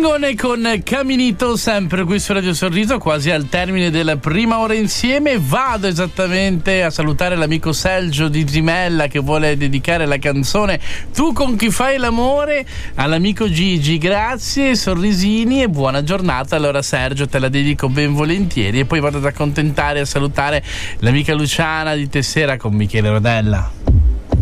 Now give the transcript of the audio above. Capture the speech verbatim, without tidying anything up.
Mengone con Caminito, sempre qui su Radio Sorriso, quasi al termine della prima ora insieme. Vado esattamente a salutare l'amico Sergio di Zimella che vuole dedicare la canzone Tu con chi fai l'amore all'amico Gigi. Grazie, sorrisini e buona giornata. Allora Sergio, te la dedico ben volentieri e poi vado ad accontentare e a salutare l'amica Luciana di Tessera con Michele Rodella.